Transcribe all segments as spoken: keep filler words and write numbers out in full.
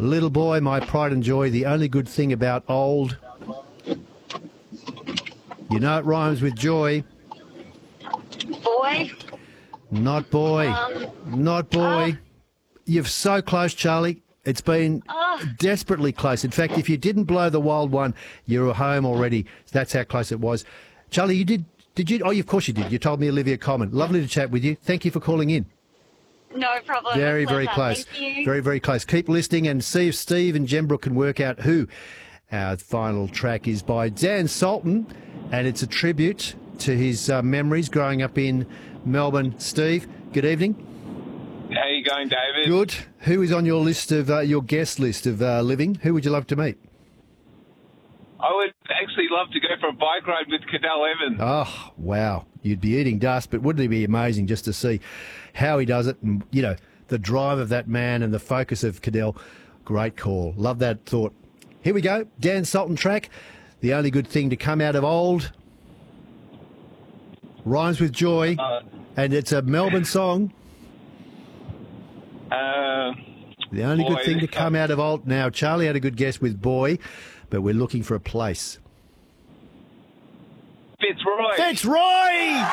Little boy, my pride and joy, the only good thing about old. You know it rhymes with joy. Boy. Not boy. Um, Not boy. uh, You're so close, Charlie. It's been uh, desperately close. In fact, if you didn't blow the wild one, you were home already. That's how close it was. Charlie, you did, did you? Oh, of course you did. You told me Olivia Coleman. Lovely to chat with you. Thank you for calling in. no problem. Very, A very pleasure. close. Thank you. Very, very close. Keep listening and see if Steve and Gembrook can work out who. Our final track is by Dan Sultan, and it's a tribute to his uh, memories growing up in Melbourne. Steve, good evening. How you going, David? Good. Who is on your list of uh, your guest list of uh, living? Who would you love to meet? I would actually love to go for a bike ride with Cadell Evans. Oh, wow. You'd be eating dust, but wouldn't it be amazing just to see how he does it and, you know, the drive of that man and the focus of Cadell. Great call. Love that thought. Here we go. Dan Sultan track. The only good thing to come out of old. Rhymes with joy. Uh, and it's a Melbourne song. uh, The only boy, good thing to this come guy- out of old. Now, Charlie had a good guess with boy, but we're looking for a place. Fitzroy. Fitzroy!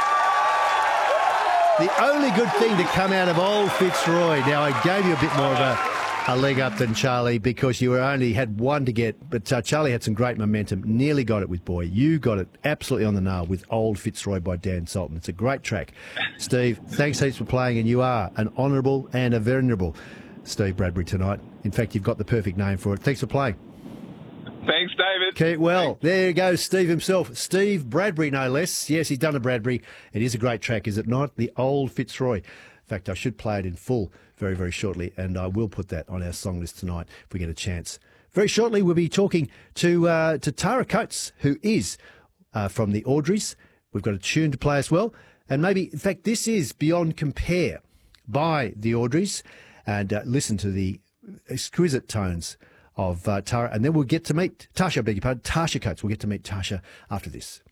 The only good thing to come out of old Fitzroy. Now, I gave you a bit more of a, a leg up than Charlie because you were only had one to get, but uh, Charlie had some great momentum. Nearly got it with boy. You got it absolutely on the nail with Old Fitzroy by Dan Sultan. It's a great track. Steve, thanks heaps for playing, and you are an honourable and a venerable Steve Bradbury tonight. In fact, you've got the perfect name for it. Thanks for playing. Thanks, David. Keep well. There you go, Steve himself. Steve Bradbury, no less. Yes, he's done a Bradbury. It is a great track, is it not? The Old Fitzroy. In fact, I should play it in full very, very shortly, and I will put that on our song list tonight if we get a chance. Very shortly, we'll be talking to uh, to Tara Coates, who is uh, from the Audreys. We've got a tune to play as well. And maybe, in fact, this is Beyond Compare by the Audreys. And uh, listen to the exquisite tones of uh, Tara. And then we'll get to meet Tasha, I beg your pardon, Tasha Coates. We'll get to meet Tasha after this.